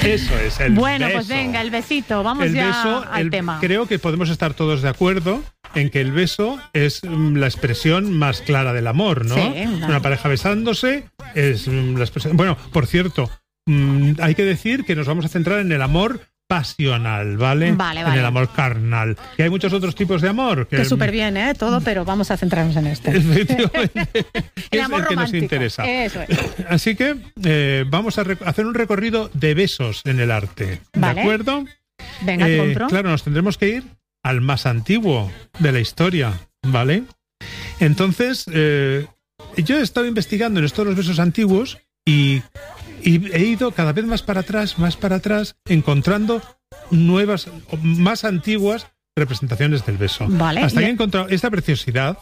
Eso es, el Bueno, beso. pues venga, el besito. Vamos al tema. Creo que podemos estar todos de acuerdo en que el beso es la expresión más clara del amor, ¿no? Sí, Una pareja besándose es la expresión... Bueno, por cierto, hay que decir que nos vamos a centrar en el amor pasional, ¿vale? Vale. En el amor carnal. Que hay muchos otros tipos de amor. Que súper bien, todo, pero vamos a centrarnos en este. Efectivamente. El es amor el que nos romántico. interesa. Eso es. Así que vamos a hacer un recorrido de besos en el arte. Vale. ¿De acuerdo? Venga, te compro. Claro, nos tendremos que ir al más antiguo de la historia, ¿vale? Entonces, yo he estado investigando en estos los besos antiguos y he ido cada vez más para atrás, encontrando nuevas, más antiguas representaciones del beso. Vale. Hasta que he encontrado esta preciosidad,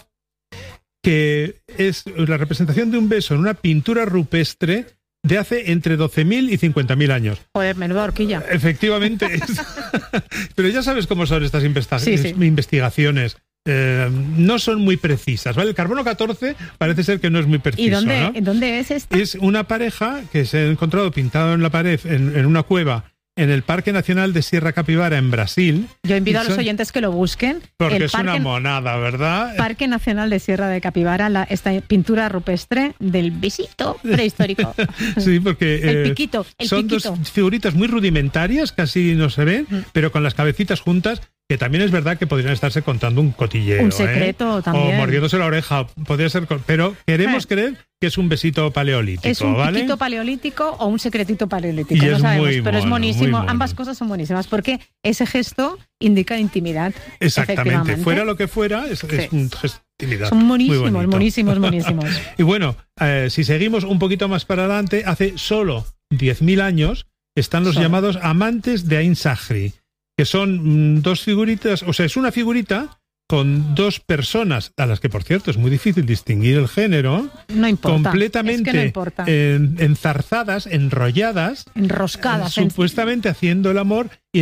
que es la representación de un beso en una pintura rupestre de hace entre 12.000 y 50.000 años. Joder, menuda horquilla. Efectivamente. Pero ya sabes cómo son estas investigaciones. No son muy precisas, ¿vale? El carbono 14 parece ser que no es muy preciso. ¿Y dónde es esto? Es una pareja que se ha encontrado pintado en la pared en una cueva en el Parque Nacional de Sierra Capibara en Brasil. Yo invito a los oyentes que lo busquen. Porque es una monada, ¿verdad? Parque Nacional de Sierra de Capibara, esta pintura rupestre del besito prehistórico. Sí, porque el piquito. Son dos figuritas muy rudimentarias, casi no se ven, pero con las cabecitas juntas, que también es verdad que podrían estarse contando un cotilleo. Un secreto también. O mordiéndose la oreja, podría ser, pero queremos creer que es un besito paleolítico. Es un ¿vale? piquito paleolítico o un secretito paleolítico, y no es sabemos, muy pero es mono, monísimo. muy mono. Ambas cosas son buenísimas, porque ese gesto indica intimidad. Exactamente, fuera lo que fuera, es un gesto de intimidad. Son monísimos. Y bueno, si seguimos un poquito más para adelante, hace solo 10.000 años están los llamados amantes de Ain Sahri, que son dos figuritas, o sea, es una figurita con dos personas, a las que, por cierto, es muy difícil distinguir el género. No importa. Completamente es que no importa. Enzarzadas, enrolladas. Enroscadas. Supuestamente haciendo el amor y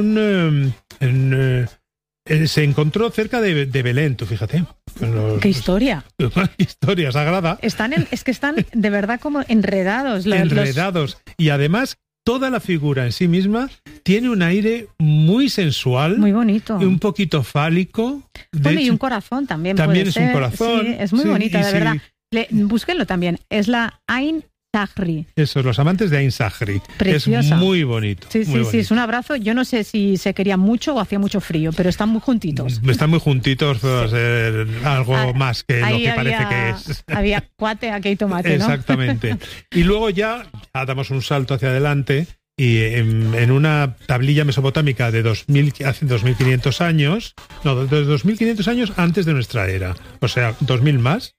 se encontró cerca de Belén, tú fíjate. ¡Qué historia! Historia sagrada. Es que están de verdad como enredados. Enredados. Y además, toda la figura en sí misma tiene un aire muy sensual. Muy bonito. Y un poquito fálico. Bueno, y un corazón también. También puede es ser. un corazón. Sí, es muy bonita, de verdad. Búsquenlo también. Es la Ain Sahri. Eso, los amantes de Ain Sahri. Preciosa. Es muy bonito. Sí, es un abrazo. Yo no sé si se querían mucho o hacía mucho frío, pero están muy juntitos. Están muy juntitos, pero algo más que lo que parece que es. Había cuate, aquí hay tomate, ¿no? Exactamente. Y luego ya damos un salto hacia adelante y en una tablilla mesopotámica de hace 2.500 años, no, de 2.500 años antes de nuestra era, o sea, 2.000 más,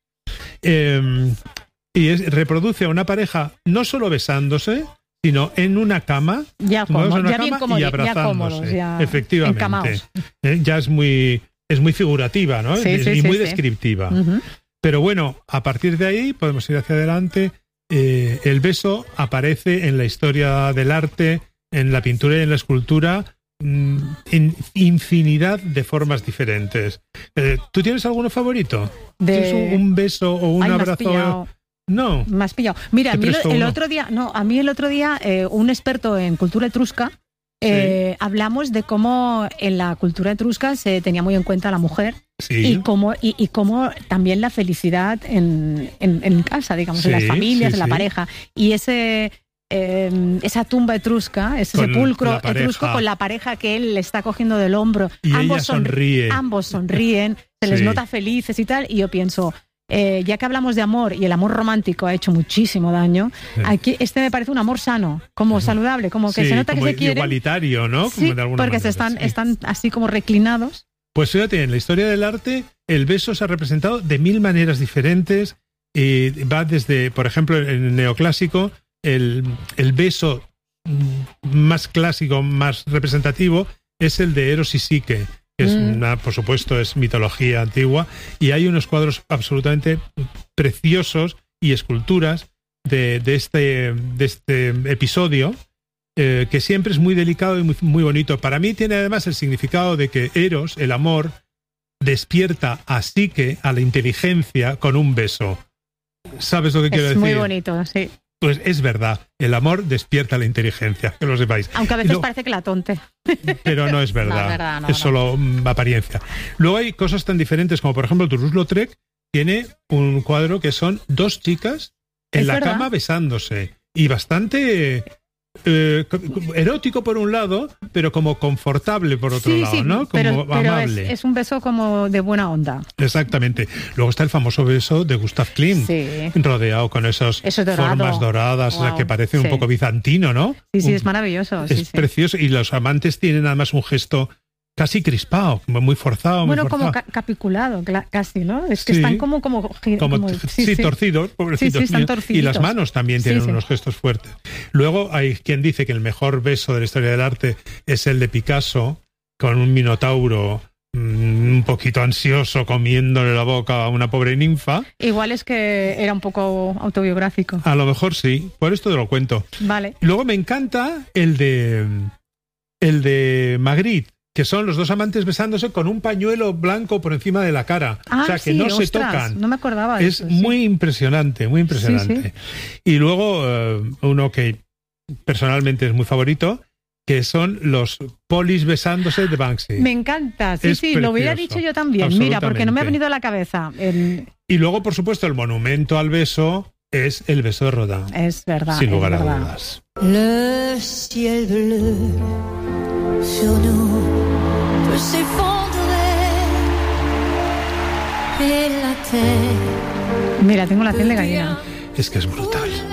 y reproduce a una pareja no solo besándose, sino en una cama, y abrazándose. Efectivamente. Ya es muy figurativa, ¿no? Y muy descriptiva. Uh-huh. Pero bueno, a partir de ahí podemos ir hacia adelante. El beso aparece en la historia del arte, en la pintura y en la escultura, en infinidad de formas diferentes. ¿Tú tienes alguno favorito? ¿Tienes un beso o un abrazo? No. Me has pillado. Mira, a mí el otro día, un experto en cultura etrusca, hablamos de cómo en la cultura etrusca se tenía muy en cuenta a la mujer. Sí. Y cómo también la felicidad en casa, digamos, en las familias, en la pareja. Y esa tumba etrusca, ese sepulcro etrusco con la pareja que él le está cogiendo del hombro. Y ambos sonríen, se les nota felices y tal. Y yo pienso, ya que hablamos de amor y el amor romántico ha hecho muchísimo daño, aquí me parece un amor sano, como saludable, como que se nota que se quieren. Igualitario, ¿no? Sí, como de alguna porque manera, están así como reclinados. Pues fíjate, en la historia del arte el beso se ha representado de 1.000 maneras diferentes. Va desde, por ejemplo, en el neoclásico, el beso más clásico, más representativo, es el de Eros y Psique, que es por supuesto, es mitología antigua, y hay unos cuadros absolutamente preciosos y esculturas de este episodio, que siempre es muy delicado y muy bonito. Para mí tiene además el significado de que Eros, el amor, despierta a Psique, a la inteligencia, con un beso. ¿Sabes lo que quiero decir? Es muy bonito, sí. Pues es verdad, el amor despierta la inteligencia, que lo sepáis. Aunque a veces parece que la tonte. Pero no es verdad, es solo apariencia. Luego hay cosas tan diferentes como, por ejemplo, Toulouse-Lautrec tiene un cuadro que son 2 chicas en la cama besándose. Y bastante erótico por un lado, pero como confortable por otro lado, ¿no? Como amable. Es un beso como de buena onda. Exactamente. Luego está el famoso beso de Gustav Klimt, rodeado con esas formas doradas, wow, que parece un poco bizantino, ¿no? Sí, es maravilloso. Es precioso. Y los amantes tienen además un gesto casi crispado, muy forzado. Bueno, muy como capiculado, casi, ¿no? Es que están como torcidos, pobrecitos. Están torciditos. Y las manos también tienen unos gestos fuertes. Luego hay quien dice que el mejor beso de la historia del arte es el de Picasso, con un minotauro un poquito ansioso comiéndole la boca a una pobre ninfa. Igual es que era un poco autobiográfico. A lo mejor sí, por esto te lo cuento. Vale. Luego me encanta el de Magritte, que son los 2 amantes besándose con un pañuelo blanco por encima de la cara. O sea, que no se tocan. No me acordaba de eso. Es muy impresionante, muy impresionante. Y luego uno que personalmente es muy favorito, que son los polis besándose de Banksy. Me encanta, sí, lo hubiera dicho yo también. Mira, porque no me ha venido a la cabeza. Y luego, por supuesto, el monumento al beso es el beso de Rodin. Es verdad. Sin lugar a dudas. Le ciel bleu sur nous peut s'effondrer et la terre. Mira, tengo la piel de gallina. Es que es brutal.